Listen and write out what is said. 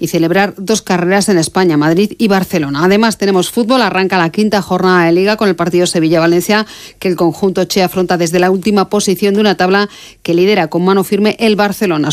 y celebrar 2 carreras en España, Madrid y Barcelona. Además, tenemos fútbol, arranca la 5ª jornada de Liga con el partido Sevilla-Valencia, que el conjunto Che afronta desde la última posición de una tabla que lidera con mano firme el Barcelona.